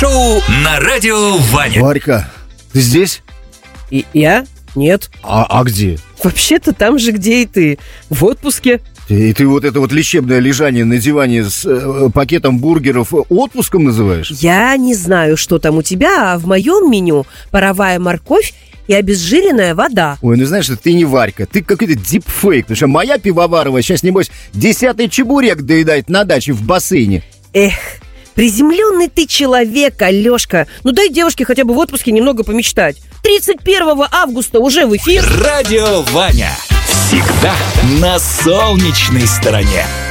шоу на радио Ваня. Варька, ты здесь? И я? Нет. А где? Вообще-то там же, где и ты. В отпуске. И ты вот это вот лечебное лежание на диване с пакетом бургеров отпуском называешь? Я не знаю, что там у тебя, а в моем меню паровая морковь и обезжиренная вода. Ой, ну знаешь, ты не Варька, ты какой-то дипфейк. Потому что моя пивоварова сейчас, небось, 10-й чебурек доедает на даче в бассейне. Эх, приземленный ты человек, Алешка. Ну дай девушке хотя бы в отпуске немного помечтать. 31 августа уже в эфир. Радио Ваня. Всегда на солнечной стороне.